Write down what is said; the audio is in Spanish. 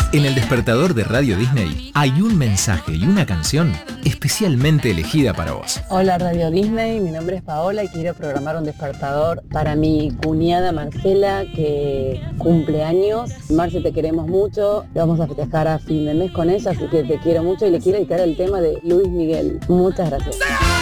En el despertador de Radio Disney hay un mensaje y una canción especialmente elegida para vos. Hola Radio Disney, mi nombre es Paola y quiero programar un despertador para mi cuñada Marcela que cumple años. Marce, te queremos mucho, le vamos a festejar a fin de mes con ella, así que te quiero mucho y le quiero dedicar el tema de Luis Miguel. Muchas gracias.